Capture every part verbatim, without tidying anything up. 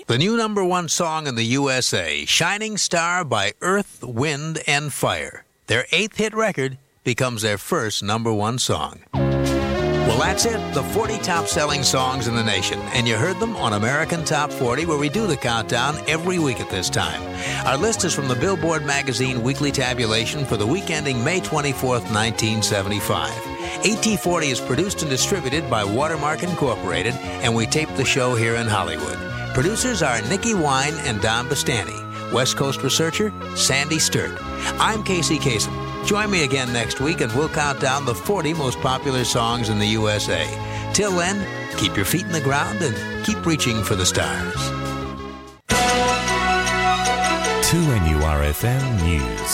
The new number one song in the U S A, Shining Star by Earth, Wind and Fire. Their eighth hit record becomes their first number one song. Well, that's it. The forty top-selling songs in the nation. And you heard them on American Top forty, where we do the countdown every week at this time. Our list is from the Billboard Magazine Weekly Tabulation for the week ending May twenty-fourth, nineteen seventy-five. A T forty is produced and distributed by Watermark Incorporated, and we tape the show here in Hollywood. Producers are Nikki Wine and Don Bastani. West Coast researcher, Sandy Sturt. I'm Casey Kasem. Join me again next week and we'll count down the forty most popular songs in the U S A. Till then, keep your feet in the ground and keep reaching for the stars. two N U R F M News.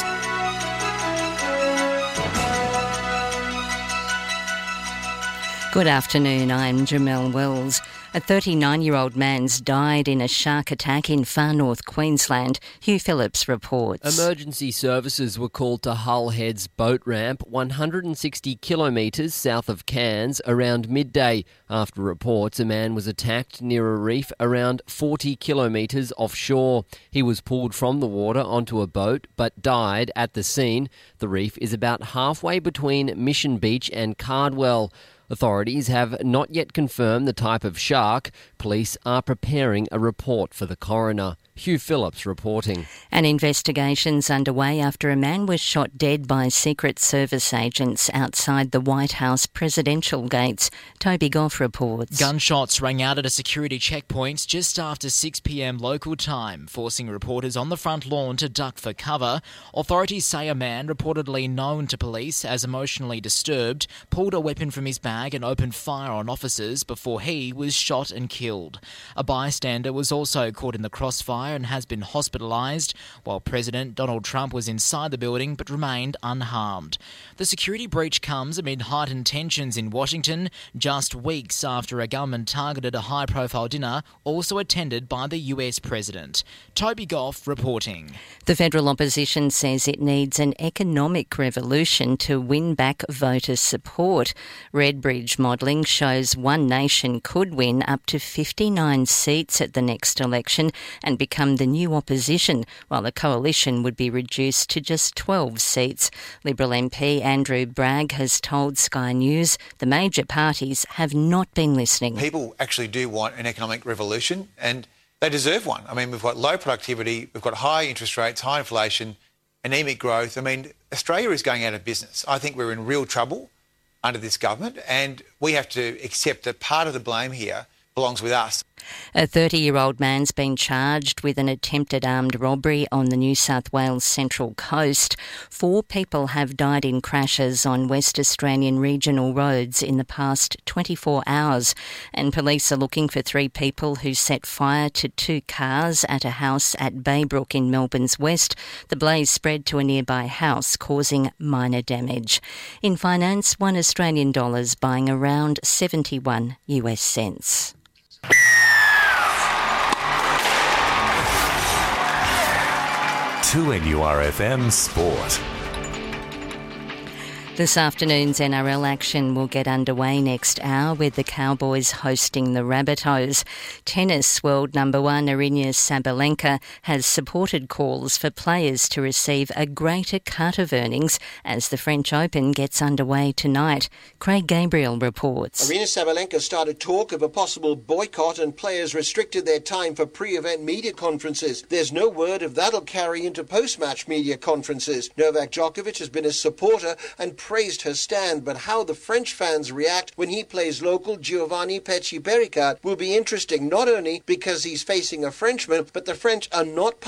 Good afternoon, I'm Jamelle Wells. A thirty-nine-year-old man's died in a shark attack in far north Queensland. Hugh Phillips reports. Emergency services were called to Hull Head's boat ramp, one hundred sixty kilometres south of Cairns, around midday, after reports a man was attacked near a reef around forty kilometres offshore. He was pulled from the water onto a boat but died at the scene. The reef is about halfway between Mission Beach and Cardwell. Authorities have not yet confirmed the type of shark. Police are preparing a report for the coroner. Hugh Phillips reporting. An investigation's underway after a man was shot dead by Secret Service agents outside the White House presidential gates. Toby Goff reports. Gunshots rang out at a security checkpoint just after six p.m. local time, forcing reporters on the front lawn to duck for cover. Authorities say a man, reportedly known to police as emotionally disturbed, pulled a weapon from his bag and opened fire on officers before he was shot and killed. A bystander was also caught in the crossfire and has been hospitalised, while President Donald Trump was inside the building but remained unharmed. The security breach comes amid heightened tensions in Washington, just weeks after a gunman targeted a high-profile dinner also attended by the U S President. Toby Goff reporting. The federal opposition says it needs an economic revolution to win back voter support. Redbridge modelling shows One Nation could win up to fifty-nine seats at the next election and become the new opposition, while the coalition would be reduced to just twelve seats. Liberal M P Andrew Bragg has told Sky News the major parties have not been listening. People actually do want an economic revolution and they deserve one. I mean, we've got low productivity, we've got high interest rates, high inflation, anemic growth. I mean, Australia is going out of business. I think we're in real trouble under this government and we have to accept that part of the blame here belongs with us. A thirty-year-old man's been charged with an attempted armed robbery on the New South Wales Central Coast. Four people have died in crashes on West Australian regional roads in the past twenty-four hours, and police are looking for three people who set fire to two cars at a house at Baybrook in Melbourne's west. The blaze spread to a nearby house, causing minor damage. In finance, one Australian dollar is buying around seventy-one U S cents. two N U R F M Sport. This afternoon's N R L action will get underway next hour with the Cowboys hosting the Rabbitohs. Tennis world number one Aryna Sabalenka has supported calls for players to receive a greater cut of earnings as the French Open gets underway tonight. Craig Gabriel reports. Aryna Sabalenka started talk of a possible boycott and players restricted their time for pre-event media conferences. There's no word if that'll carry into post-match media conferences. Novak Djokovic has been a supporter and praised her stand, but how the French fans react when he plays local Giovanni Pecci Bericat will be interesting, not only because he's facing a Frenchman, but the French are not